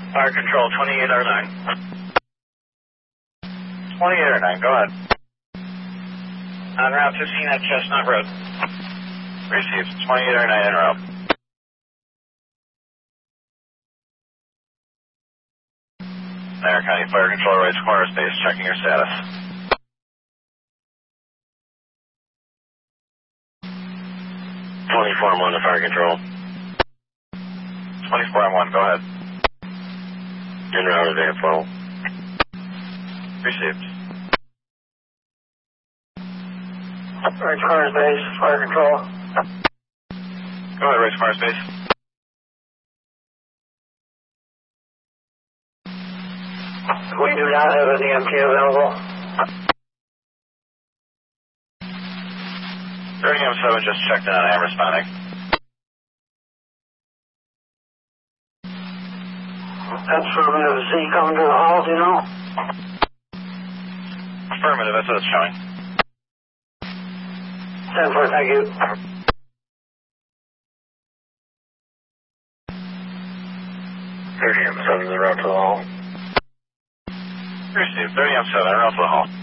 Fire control, 2809. 2809, go ahead. On Route 15 at Chestnut Road. Received, 2809 en route. Dyer County Fire Control, Rights Corner Space, checking your status. 24-1 to Fire Control. 24-1, go ahead. En route, advance level. Received. Rights Corner Space, Fire Control. Go ahead, Rights Corner Space. We do not have an EMT available. 30M7 just checked in, I am responding. Affirmative, Z coming to the hall, do you know? Affirmative, that's what it's showing. 10-4, thank you. 30M7 is en route to the hall. Received, 30M7 en route to the hall.